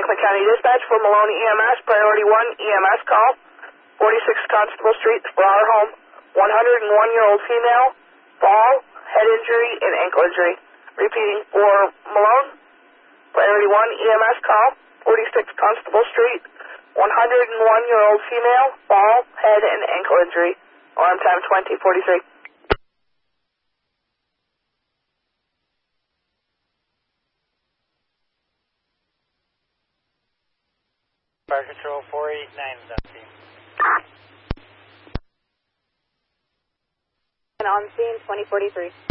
Rockland County Dispatch for Malone EMS, priority 1 EMS call, 46 Constable Street, Flower Home, 101-year-old female, fall, head injury, and ankle injury. Repeating, for Malone, priority 1 EMS call, 46 Constable Street, 101-year-old female, fall, head, and ankle injury. Alarm time 20:43. Fire Control 489 is on scene. And on scene 2043.